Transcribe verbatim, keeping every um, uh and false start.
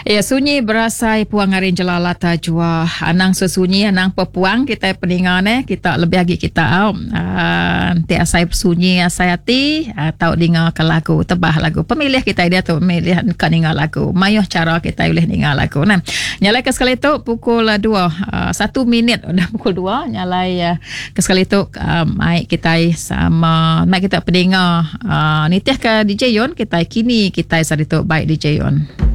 Ya, sunyi berasai puang ngarin jelalata jua. Anang sesunyi, anang pepuang kita pendengar ne, kita lebih lagi kita au. Uh, ti asai sunyi asai hati atau dengar ke lagu, tebah lagu. Pemilih kita dia tu pemilih kan dengar lagu. Mayuh cara kita boleh dengar lagu. Nah, nyalai ke sekali tu pukul dua, uh, satu minit udah pukul dua. Nyalai uh, ke sekali tu uh, mic kita sama mic kita pendengar. Uh, nitiah ke D J Yon kita kini kita sari tu baik D J Yon.